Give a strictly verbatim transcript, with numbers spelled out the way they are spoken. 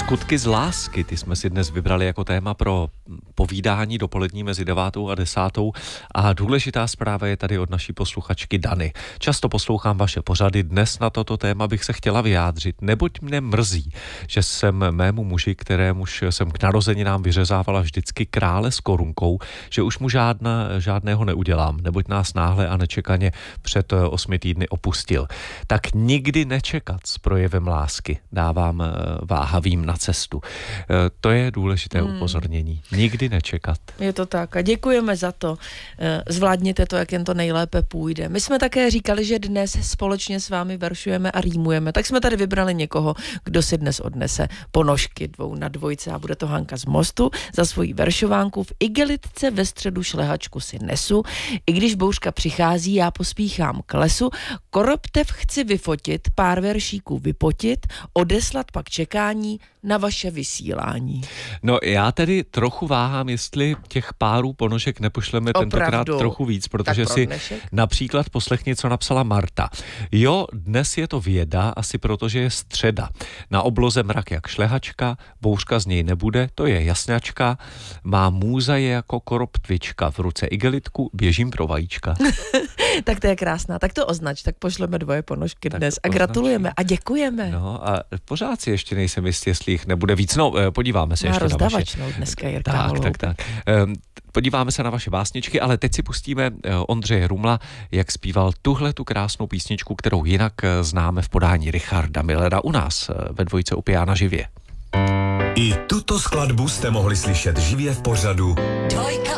Skutky z lásky, ty jsme si dnes vybrali jako téma pro povídání dopolední mezi devátou a desátou a důležitá zpráva je tady od naší posluchačky Dany. Často poslouchám vaše pořady, dnes na toto téma bych se chtěla vyjádřit, neboť mne mrzí, že jsem mému muži, kterémuž jsem k narozeninám vyřezávala vždycky krále s korunkou, že už mu žádná, žádného neudělám, neboť nás náhle a nečekaně před osmi týdny opustil. Tak nikdy nečekat s projevem lásky, dávám váhavým na cestu. To je důležité hmm. upozornění. Nikdy nečekat. Je to tak a děkujeme za to. Zvládněte to, jak jen to nejlépe půjde. My jsme také říkali, že dnes společně s vámi veršujeme a rýmujeme, tak jsme tady vybrali někoho, kdo si dnes odnese ponožky dvou na dvojce a bude to Hanka z Mostu za svoji veršovánku. V igelitce ve středu šlehačku si nesu, i když bouřka přichází, já pospíchám k lesu, koroptev chci vyfotit, pár veršíků vypotit, odeslat pak čekání na vaše vysílání. No já tedy trochu váhám, jestli těch párů ponožek nepošleme Opravdu. tentokrát trochu víc, protože si dnešek? například poslechni, co napsala Marta. Jo, dnes je to věda, asi protože je středa. Na obloze mrak jak šlehačka, bouřka z něj nebude, to je jasňačka, má můza je jako koroptvička, v ruce igelitku, běžím pro vajíčka. Tak to je krásná, tak to označ, tak pošleme dvoje ponožky Tak dnes to a gratulujeme označí. a děkujeme. No a pořád si ještě nejsem jistý, jestli jich nebude víc. No, podíváme se Má ještě na vaše. rozdavačnou dneska Jirka Tak, Holoub. tak, tak. Um, podíváme se na vaše básničky, ale teď si pustíme uh, Ondřeje Rumla, jak zpíval tuhle tu krásnou písničku, kterou jinak uh, známe v podání Richarda Millera u nás uh, ve dvojce u piana živě. I tuto skladbu jste mohli slyšet živě v pořadu Dvojka.